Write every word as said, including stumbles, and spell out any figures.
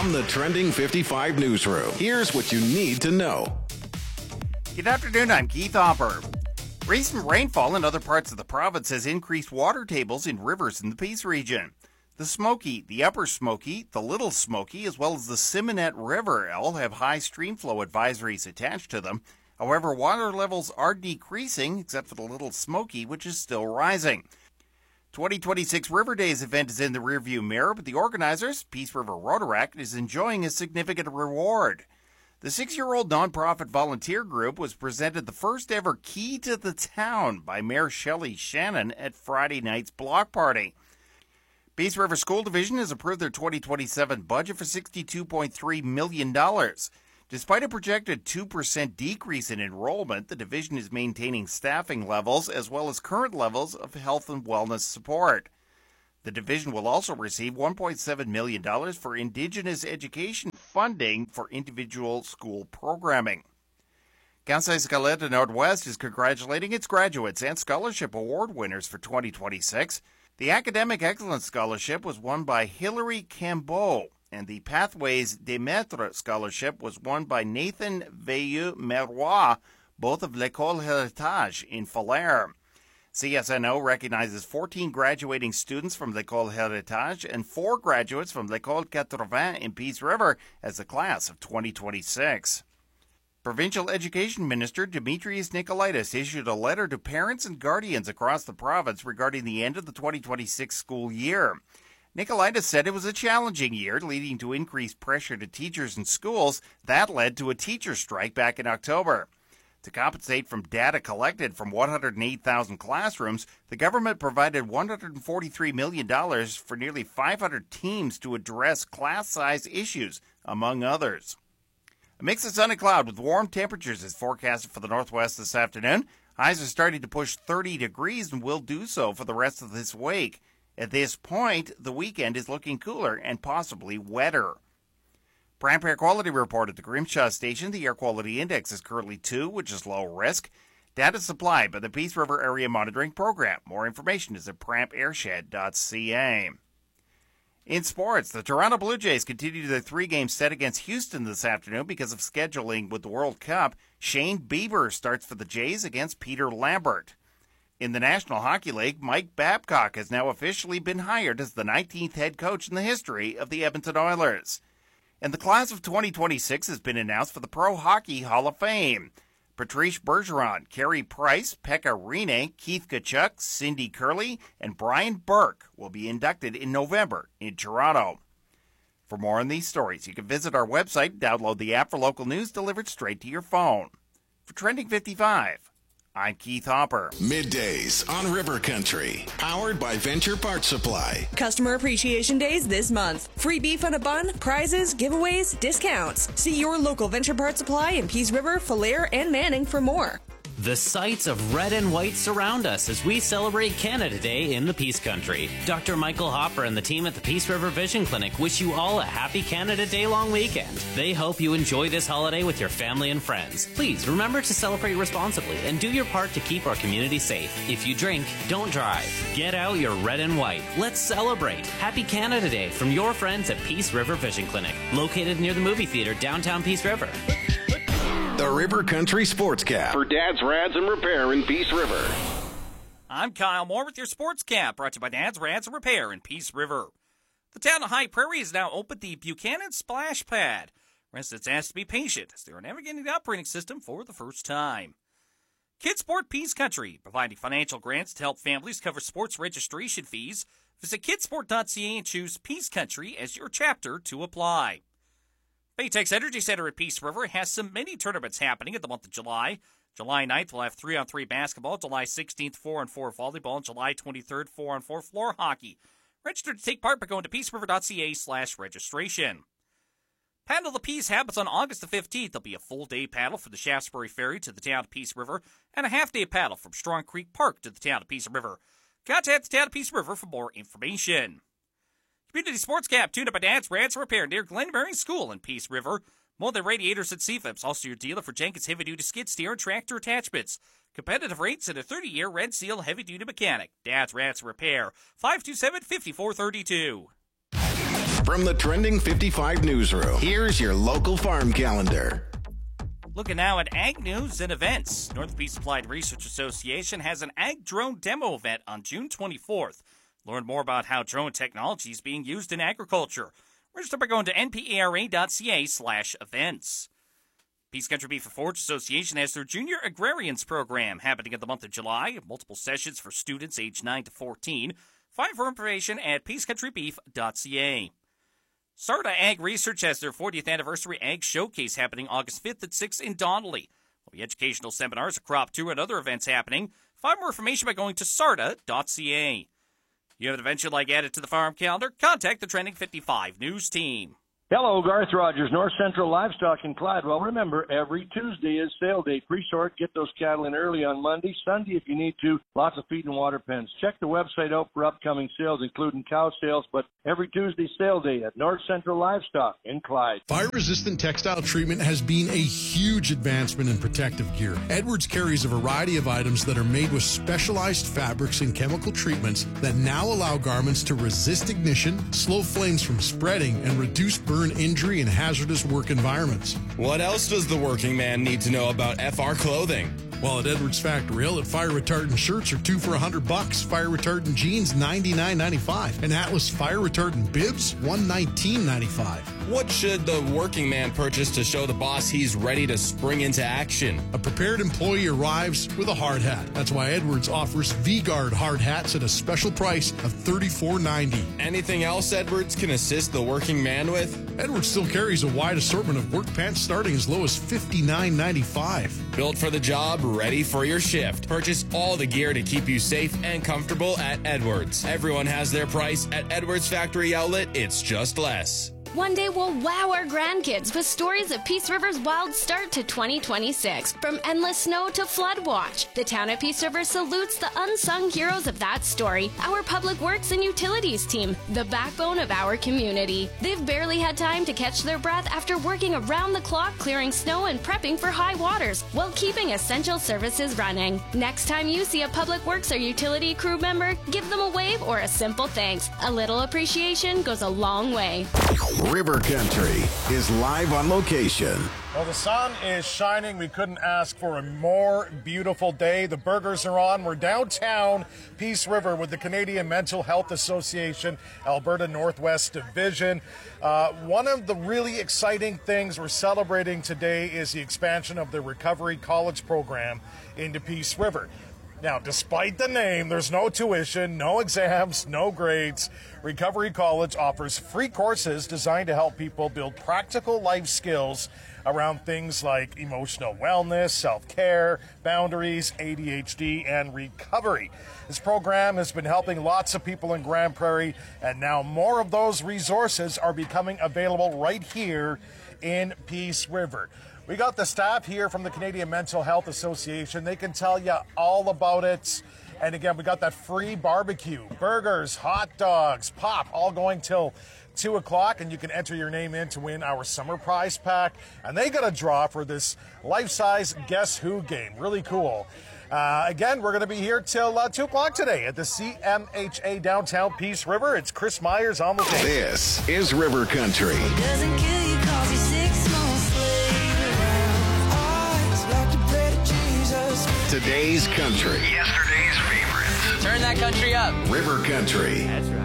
From the Trending fifty-five newsroom, here's what you need to know. Good afternoon, I'm Keith Hopper. Recent rainfall in other parts of the province has increased water tables in rivers in the Peace region. The Smoky, the Upper Smoky, the Little Smoky, as well as the Simonette River all have high stream flow advisories attached to them. However, water levels are decreasing, except for the Little Smoky, which is still rising. twenty twenty-six River Days event is in the rearview mirror, but the organizers, Peace River Rotaract, is enjoying a significant reward. The six-year-old nonprofit volunteer group was presented the first ever Key to the Town by Mayor Shelley Shannon at Friday night's block party. Peace River School Division has approved their twenty twenty-seven budget for sixty-two point three million dollars. Despite a projected two percent decrease in enrollment, the division is maintaining staffing levels as well as current levels of health and wellness support. The division will also receive one point seven million dollars for Indigenous education funding for individual school programming. Kansai Escaleta Northwest is congratulating its graduates and scholarship award winners for twenty twenty-six. The Academic Excellence Scholarship was won by Hilary Cambeau, and the Pathways des Maîtres Scholarship was won by Nathan Veilleux-Meroy, both of L'École Héritage in Falaire. C S N O recognizes fourteen graduating students from L'École Héritage and four graduates from L'École eighty in Peace River as the class of twenty twenty-six. Provincial Education Minister Demetrius Nicolaitis issued a letter to parents and guardians across the province regarding the end of the twenty twenty-six school year. Nicolaitis said it was a challenging year, leading to increased pressure to teachers and schools. That led to a teacher strike back in October. To compensate from data collected from one hundred eight thousand classrooms, the government provided one hundred forty-three million dollars for nearly five hundred teams to address class size issues, among others. A mix of sun and cloud with warm temperatures is forecasted for the northwest this afternoon. Highs are starting to push thirty degrees and will do so for the rest of this week. At this point, the weekend is looking cooler and possibly wetter. Prime Air Quality Report at the Grimshaw Station. The air quality index is currently two, which is low risk. Data supplied by the Peace River Area Monitoring Program. More information is at pramp airshed dot c a. In sports, the Toronto Blue Jays continue their three-game set against Houston this afternoon because of scheduling with the World Cup. Shane Bieber starts for the Jays against Peter Lambert. In the National Hockey League, Mike Babcock has now officially been hired as the nineteenth head coach in the history of the Edmonton Oilers. And the class of twenty twenty-six has been announced for the Pro Hockey Hall of Fame. Patrice Bergeron, Carey Price, Pekka Rinne, Keith Tkachuk, Cindy Curley, and Brian Burke will be inducted in November in Toronto. For more on these stories, you can visit our website and download the app for local news delivered straight to your phone. For Trending fifty-five, I'm Keith Hopper. Middays on River Country, powered by Venture Parts Supply. Customer Appreciation Days this month. Free beef on a bun, prizes, giveaways, discounts. See your local Venture Parts Supply in Peace River, Falaire, and Manning for more. The sights of red and white surround us as we celebrate Canada Day in the Peace Country. Doctor Michael Hopper and the team at the Peace River Vision Clinic wish you all a happy Canada Day long weekend. They hope you enjoy this holiday with your family and friends. Please remember to celebrate responsibly and do your part to keep our community safe. If you drink, don't drive. Get out your red and white. Let's celebrate. Happy Canada Day from your friends at Peace River Vision Clinic, located near the movie theater downtown Peace River. The River Country Sports Cap for Dad's Rads and Repair in Peace River. I'm Kyle Moore with your Sports Cap, brought to you by Dad's Rads and Repair in Peace River. The town of High Prairie has now opened the Buchanan Splash Pad. Residents asked to be patient as they are navigating the operating system for the first time. Kidsport Peace Country, providing financial grants to help families cover sports registration fees. Visit kidsport dot c a and choose Peace Country as your chapter to apply. Baytex Energy Center at Peace River has some mini tournaments happening in the month of July. July ninth, we'll have three on three basketball. July sixteenth, four on four volleyball. And July twenty-third, four on four floor hockey. Register to take part by going to peace river dot c a slash registration. Paddle the Peace happens on August the fifteenth. There'll be a full-day paddle from the Shaftesbury Ferry to the town of Peace River and a half-day paddle from Strong Creek Park to the town of Peace River. Contact the town of Peace River for more information. Community Sports Cap, tuned up at Dad's Rads Repair near Glenmary School in Peace River. More than radiators and C-Flips, also your dealer for Jenkins heavy-duty skid steer and tractor attachments. Competitive rates and a thirty-year Red Seal heavy-duty mechanic. Dad's Rads Repair, five two seven, five four three two. From the Trending fifty-five newsroom, here's your local farm calendar. Looking now at ag news and events. North Peace Applied Research Association has an ag drone demo event on June twenty-fourth. Learn more about how drone technology is being used in agriculture. Register by going to N P A R A dot C A slash events. Peace Country Beef and Forage Association has their Junior Agrarians program happening in the month of July. Multiple sessions for students aged nine to fourteen. Find more information at peace country beef dot C A. Sarda Ag Research has their fortieth anniversary Ag Showcase happening August fifth at six in Donnelly. There'll be educational seminars, a crop tour, and other events happening. Find more information by going to sarda dot C A. You have an event you'd like added to the farm calendar? Contact the Trending fifty-five News team. Hello, Garth Rogers, North Central Livestock in Clydesdale. Remember, every Tuesday is sale day. Pre-sort, get those cattle in early on Monday. Sunday, if you need to, lots of feed and water pens. Check the website out for upcoming sales, including cow sales, but every Tuesday sale day at North Central Livestock in Clyde. Fire-resistant textile treatment has been a huge advancement in protective gear. Edwards carries a variety of items that are made with specialized fabrics and chemical treatments that now allow garments to resist ignition, slow flames from spreading, and reduce burn injury in hazardous work environments. What else does the working man need to know about F R clothing? While at Edwards Factory Outlet, fire retardant shirts are two for a hundred bucks, fire retardant jeans ninety-nine ninety-five, and Atlas fire retardant bibs one nineteen ninety-five. What should the working man purchase to show the boss he's ready to spring into action? A prepared employee arrives with a hard hat. That's why Edwards offers V-Guard hard hats at a special price of thirty-four ninety. Anything else Edwards can assist the working man with? Edwards still carries a wide assortment of work pants starting as low as fifty-nine ninety-five. Built for the job, ready for your shift. Purchase all the gear to keep you safe and comfortable at Edwards. Everyone has their price. At Edwards Factory Outlet, it's just less. One day we'll wow our grandkids with stories of Peace River's wild start to twenty twenty-six. From endless snow to flood watch, the town of Peace River salutes the unsung heroes of that story, our Public Works and Utilities team, the backbone of our community. They've barely had time to catch their breath after working around the clock clearing snow and prepping for high waters while keeping essential services running. Next time you see a Public Works or utility crew member, give them a wave or a simple thanks. A little appreciation goes a long way. River Country is live on location. Well, the sun is shining. We couldn't ask for a more beautiful day. The burgers are on. We're downtown Peace River with the Canadian Mental Health Association, Alberta Northwest Division. Uh, one of the really exciting things we're celebrating today is the expansion of the Recovery College program into Peace River. Now, despite the name, there's no tuition, no exams, no grades. Recovery College offers free courses designed to help people build practical life skills around things like emotional wellness, self-care, boundaries, A D H D, and recovery. This program has been helping lots of people in Grand Prairie, and now more of those resources are becoming available right here in Peace River. We got the staff here from the Canadian Mental Health Association. They can tell you all about it. And again, we got that free barbecue, burgers, hot dogs, pop, all going till two o'clock. And you can enter your name in to win our summer prize pack. And they got a draw for this life-size Guess Who game. Really cool. Uh, again, we're going to be here till uh, two o'clock today at the C M H A downtown Peace River. It's Chris Myers on the day. This is River Country. Doesn't kill you 'cause you're six months late. Today's country. Yesterday's favorite. Turn that country up. River Country. That's right.